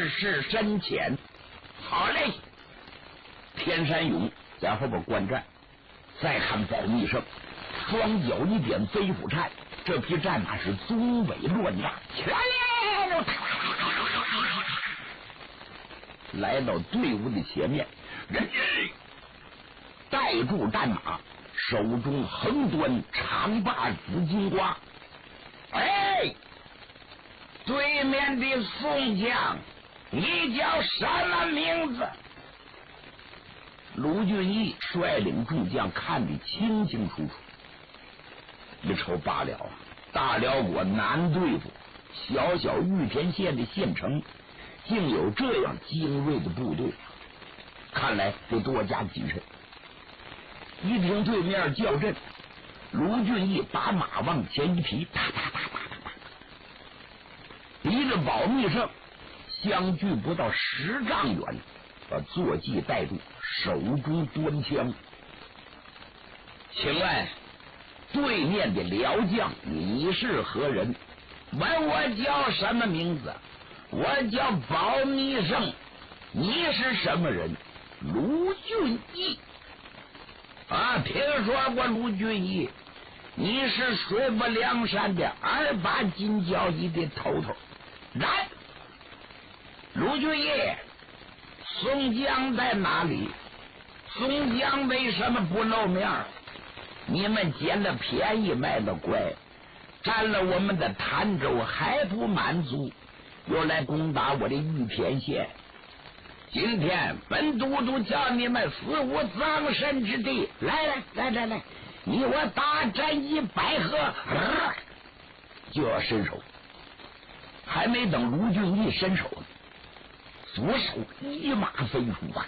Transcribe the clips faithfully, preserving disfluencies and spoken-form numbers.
知识深浅。好嘞，田山勇在后边观战。再看保密胜，双脚一点飞虎颤，这匹战马是棕尾乱压，全连来到队伍的前面，人带住战马，手中横端长把紫金瓜。哎，对面的宋将，你叫什么名字？卢俊义率领众将看得清清楚楚，一瞅罢了啊，大辽国难对付，小小玉田县的县城竟有这样精锐的部队，看来得多加谨慎。一听对面叫阵，卢俊义把马往前一劈，啪啪啪啪啪啪，离着保密胜相距不到十丈远，把坐骑带住，手中端枪。请问对面的辽将，你是何人？问我叫什么名字？我叫保密胜。你是什么人？卢俊义。啊，听说过卢俊义，你是水泊梁山的二把金交椅的头头。然，卢俊义，宋江在哪里？宋江为什么不露面？你们捡了便宜卖了乖，占了我们的潭州还不满足，又来攻打我的玉田县。今天本都督叫你们死无葬身之地，来来来来来，你我大战一百合、呃、就要伸手。还没等卢俊义伸手呢，左手一马飞出啊！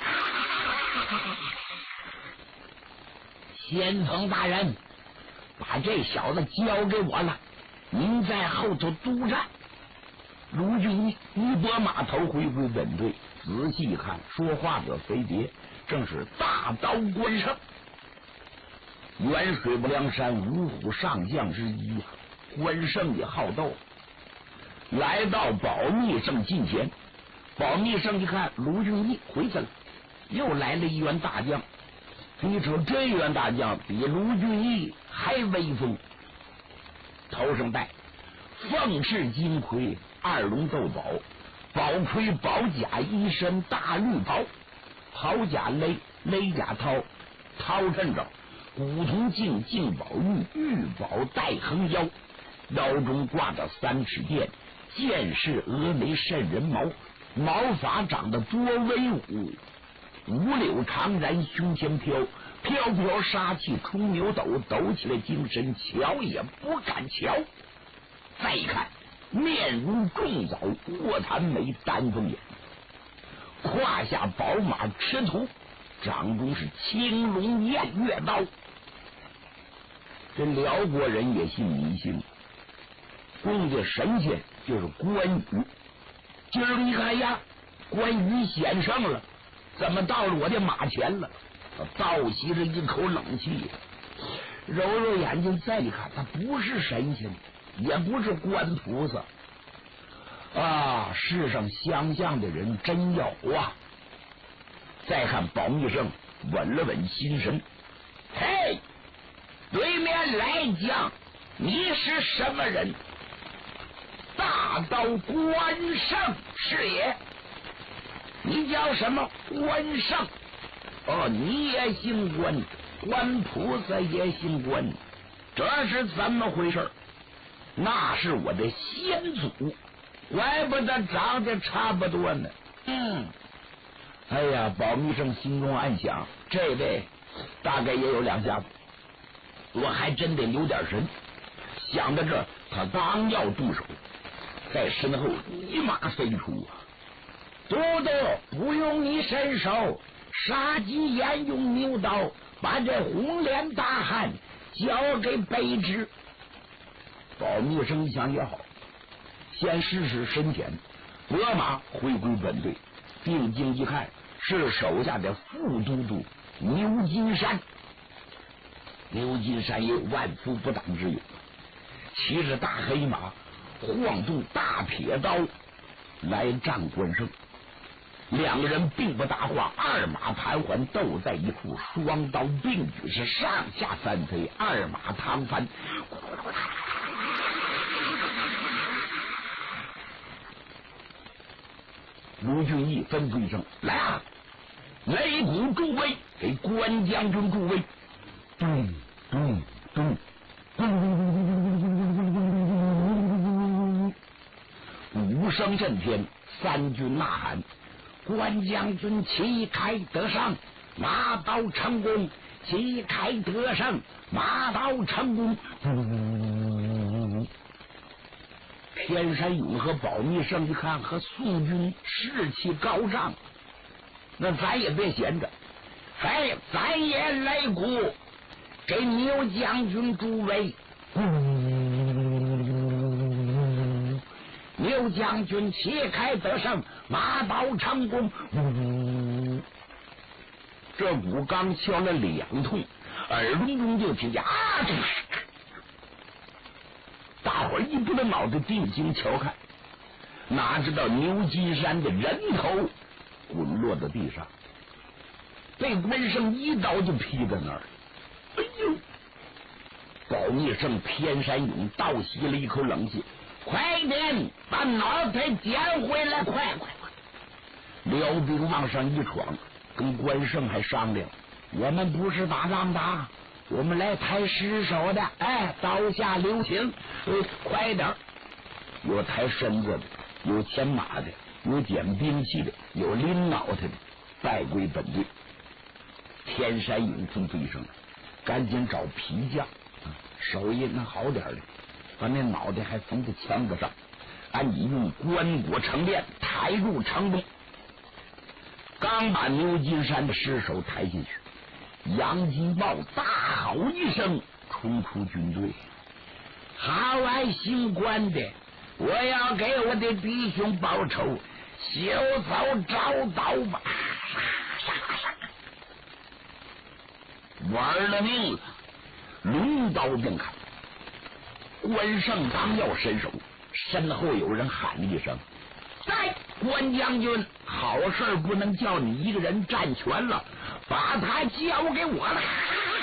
先锋大人，把这小子交给我了，您在后头督战。卢俊义一拨马头回归本队，仔细一看，说话者非别，正是大刀关胜，远水泊梁山五虎上将之一呀、啊。关胜也好斗，来到保密胜近前。保密胜一看卢俊义回去了，又来了一员大将。你瞅这员大将比卢俊义还威风，头上戴凤翅金盔，二龙斗宝，宝盔宝甲一身大绿袍，袍甲勒，勒甲绦，绦衬着古铜镜，镜宝玉，玉宝带横腰，腰中挂着三尺剑，剑是峨眉瘆人矛，毛发长得多威武，五柳长髯胸前飘，飘飘杀气冲牛斗，抖起来精神，瞧也不敢瞧。再一看，面如重枣，卧蚕眉，丹凤眼，胯下宝马赤兔，掌中是青龙偃月刀。这辽国人也信迷信，供的神仙就是关羽。今儿一看呀，关羽险胜了，怎么到了我的马前了？倒吸着一口冷气，揉揉眼睛再一看，他不是神仙，也不是关菩萨啊！世上相像的人真有啊！再看保密胜稳了稳心神，嘿，对面来将，你是什么人？大刀关胜是也。你叫什么？关胜。哦，你也姓关，关菩萨也姓关，这是怎么回事？那是我的先祖，怪不得长得差不多呢。嗯，哎呀，保密胜心中暗想，这位大概也有两下子，我还真得留点神。想到这，他刚要动手，在身后一马飞出啊！都督不用你伸手，杀鸡焉用牛刀，把这红脸大汉交给卑职。保密胜一想也好，先试试深浅，拨马回归本队。定睛一看，是手下的副都督牛金山。牛金山有万夫不挡之勇，骑着大黑马，晃动大撇刀， 来战关胜。两个人并不搭话，二马盘桓斗在一处，双刀并举，是上下三飞，二马趟翻。卢俊义吩咐一声：“来啊，擂鼓助威，给关将军助威！”咚咚咚咚，鼓声震天，三军呐喊。关将军旗开得胜，马到成功，旗开得胜，马到成功。嗯、天山勇和保密胜一看，和宋军士气高涨，那咱也别闲着，哎，咱也擂鼓给牛将军助威。嗯，牛将军旗开得胜，马到成功。嗯，这鼓刚敲了两通，耳聋中就听见啊！大伙儿一不能脑袋定睛瞧看，哪知道牛金山的人头滚落在地上，被关胜一刀就劈在那儿。哎呦！保密胜、天山勇倒吸了一口冷气，快点把脑袋捡回来！快快快！辽兵往上一闯，跟关胜还商量：我们不是打仗的，我们来抬尸首的。哎，刀下留情，哎，快点！有抬身子的，有牵马的，有捡兵器的，有拎脑袋的，败归本队。天山勇吩咐一声：赶紧找皮匠，手艺能好点的，把那脑袋还缝在枪子上，按你用棺椁成殓，抬入城中。刚把牛金山的尸首抬进去，杨金豹大吼一声，冲出军队：好爱姓关的，我要给我的弟兄报仇，休走找刀吧！玩了命了，抡刀便砍。关胜刚要伸手，身后有人喊一声：在！关将军，好事不能叫你一个人占全了，把他交给我了。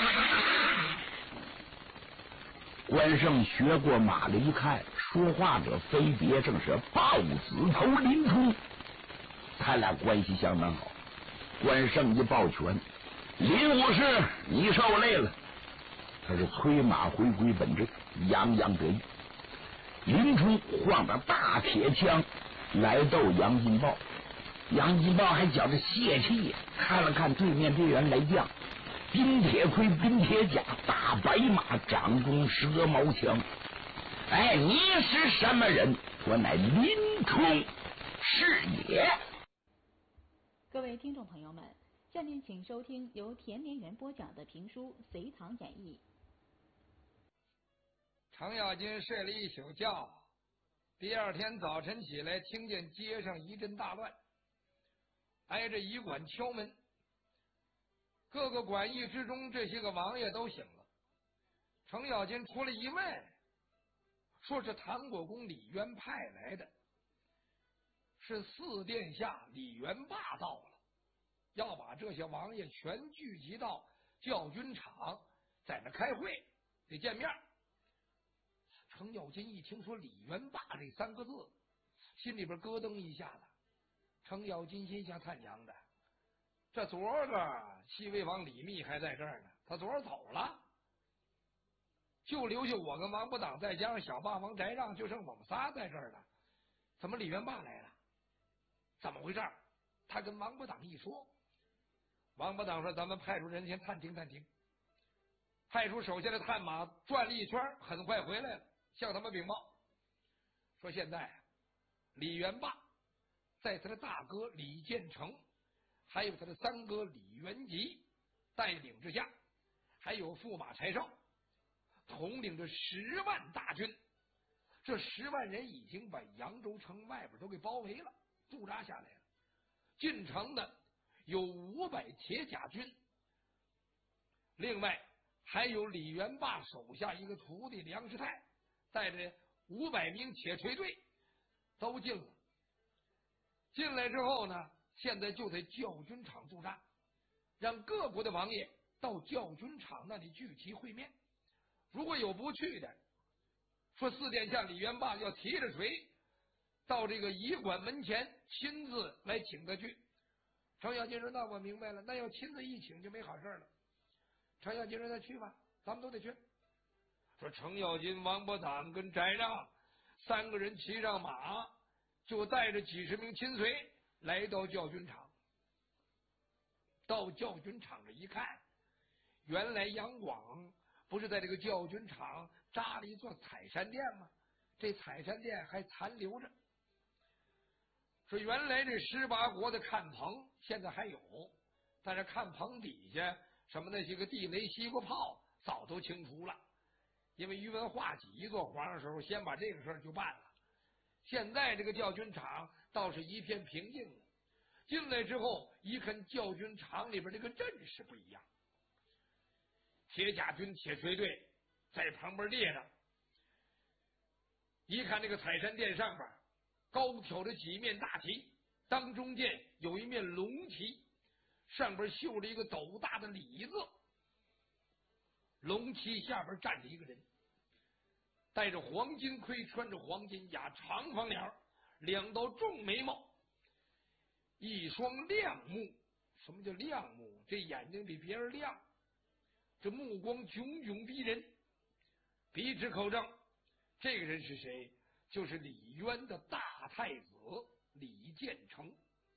关胜学过马了一看，说话者非别，正是豹子头林冲，他俩关系相当好。关胜一抱拳：林武士，你受累了。他是催马回归本阵，洋洋得意。林冲晃着大铁枪来斗杨金豹，杨金豹还觉着泄气，看了看对面这员来将，冰铁盔、冰铁甲，大白马，掌中蛇矛枪。哎，你是什么人？我乃林冲是也。 各位听众朋友们，下面请收听由田连元播讲的评书《隋唐演义》。 程咬金睡了一宿觉，第二天早晨起来，听见街上一阵大乱，挨着驿馆敲门，各个馆驿之中，这些个王爷都醒了。程咬金出来一问，说是唐国公李渊派来的，是四殿下李元霸到了，要把这些王爷全聚集到教军场，在那开会，得见面。程咬金一听说李元霸这三个字，心里边咯噔一下子。程咬金心想：他娘的，这昨个西魏王李密还在这儿呢，他昨儿走了，就留下我跟王不挡，再加上小霸王翟让，就剩我们仨在这儿了。怎么李元霸来了？怎么回事？他跟王不挡一说，王不挡说：咱们派出人先探听探听。派出手下的探马转了一圈，很快回来了，向他们禀报说：现在李元霸在他的大哥李建成，还有他的三哥李元吉带领之下，还有驸马柴绍，统领着十万大军。这十万人已经把扬州城外边都给包围了，驻扎下来了。进城的有五百铁甲军，另外还有李元霸手下一个徒弟梁师太，带着五百名铁锤队都进了。 进来之后呢，现在就在教军场驻扎，让各国的王爷到教军场那里聚集会面。如果有不去的，说四殿下李元霸要提着锤到这个仪馆门前亲自来请他去。程咬金说：“那我明白了，那要亲自一请就没好事了。”程咬金说：“那去吧，咱们都得去。”说程咬金、王伯党跟翟让三个人骑上马，就带着几十名亲随来到教军场。到教军场这一看，原来杨广不是在这个教军场扎了一座采山殿吗？这采山殿还残留着。说原来这十八国的看棚现在还有，但是看棚底下什么那些个地雷西瓜炮早都清除了，因为宇文化及一做皇上的时候，先把这个事儿就办了。现在这个教军场倒是一片平静了。进来之后一看，教军场里边这个阵势不一样，铁甲军、铁锤队在旁边列着。一看这个采山殿上边高挑着几面大旗，当中间有一面龙旗，上边绣着一个斗大的李字。龙旗下边站着一个人，戴着黄金盔，穿着黄金甲，长方脸，两道重眉毛，一双亮目。什么叫亮目？这眼睛比别人亮，这目光炯炯逼人，鼻直口正。这个人是谁？就是李渊的大太子李建成。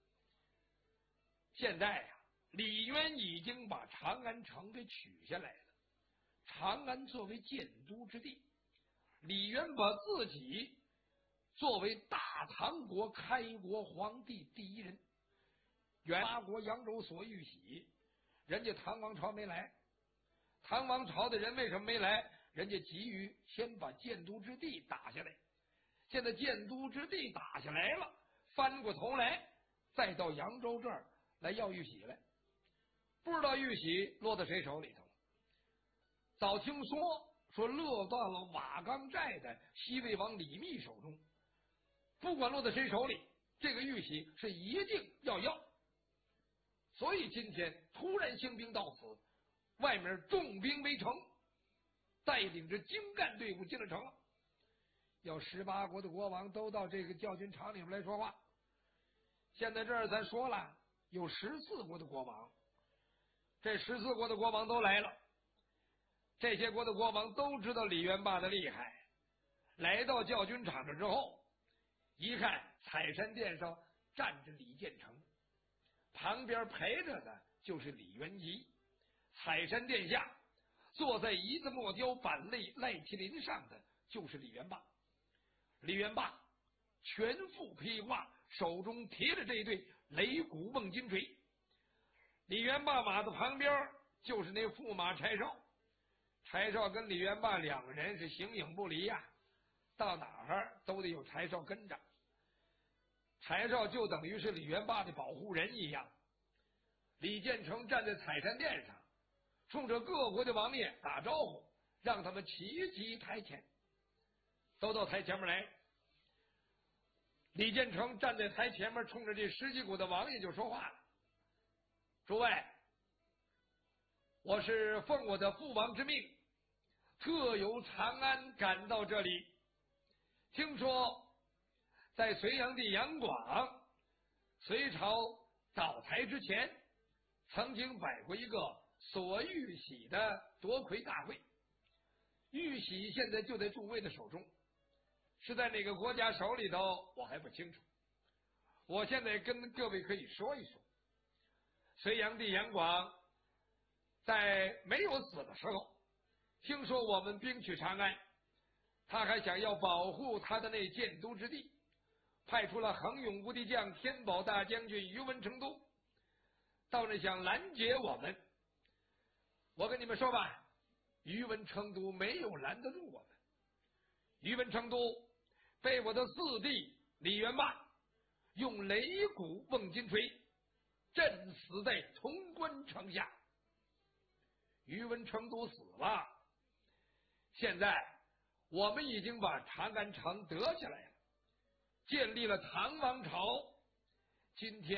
现在呀、啊，李渊已经把长安城给取下来了。长安作为建都之地，李渊把自己作为大唐国开国皇帝第一人，元八国扬州所玉玺，人家唐王朝没来。唐王朝的人为什么没来？人家急于先把建都之地打下来。现在建都之地打下来了，翻过头来再到扬州这儿来要玉玺来，不知道玉玺落在谁手里头了。早听说说落到了瓦岗寨的西魏王李密手中，不管落在谁手里，这个玉玺是一定要要。所以今天突然兴兵到此，外面重兵围城，带领着精干队伍进了城了。要十八国的国王都到这个教军场里面来说话。现在这儿咱说了，有十四国的国王，这十四国的国王都来了。这些国的国王都知道李元霸的厉害，来到教军场这之后，一看采山殿上站着李建成，旁边陪着的就是李元吉。采山殿下坐在一字木雕板类赖麒麟上的就是李元霸。李元霸全副披挂，手中提着这一对擂鼓瓮金锤。李元霸马的旁边就是那驸马柴少，柴少跟李元霸两个人是形影不离呀、啊，到哪儿都得有柴少跟着。柴少就等于是李元霸的保护人一样。李建成站在采山殿上，冲着各国的王爷打招呼，让他们齐齐台前，都到台前面来。李建成站在台前面，冲着这十几国的王爷就说话了：“诸位，我是奉我的父王之命，特由长安赶到这里。听说在隋炀帝杨广隋朝倒台之前，曾经摆过一个索玉玺的夺魁大会，玉玺现在就在诸位的手中，是在哪个国家手里头我还不清楚。我现在跟各位可以说一说，隋炀帝杨广在没有死的时候，听说我们兵取长安，他还想要保护他的那建都之地，派出了恒勇无敌将天宝大将军于文成都，到那想拦截我们。我跟你们说吧，于文成都没有拦得住我们。于文成都被我的四弟李元霸用擂鼓瓮金锤震死在潼关城下。于文成都死了，现在我们已经把长安城得下来了，建立了唐王朝， 今天